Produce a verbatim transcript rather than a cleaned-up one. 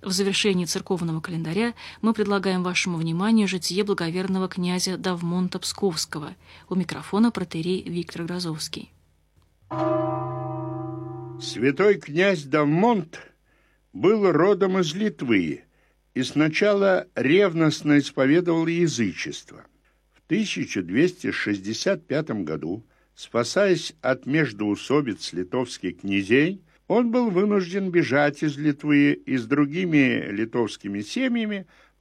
В завершении церковного календаря мы предлагаем вашему вниманию житие благоверного князя Давмонта Псковского. У микрофона протоиерей Виктор Грозовский. Святой князь Давмонт был родом из Литвы и сначала ревностно исповедовал язычество. В тысяча двести шестьдесят пятом году, спасаясь от междоусобиц литовских князей, он был вынужден бежать из Литвы и с другими литовскими семьями